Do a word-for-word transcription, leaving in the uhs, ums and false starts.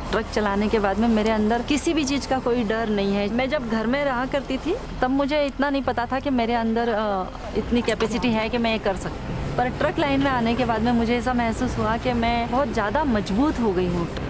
Truck चलाने के बाद में मेरे अंदर किसी भी चीज़ का कोई डर नहीं है। मैं जब घर में रहा करती थी तब मुझे इतना नहीं पता था कि मेरे अंदर इतनी कैपेसिटी है कि मैं ये कर सकती हूँ, पर ट्रक लाइन में आने के बाद में मुझे ऐसा महसूस हुआ कि मैं बहुत ज़्यादा मजबूत हो गई हूँ।